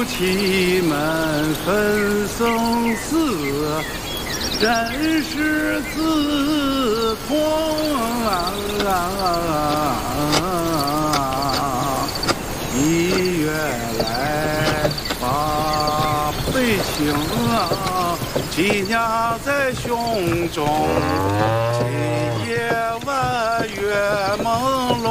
妻们分生死，人世自痛一月来把悲情积压在胸中，今夜晚月朦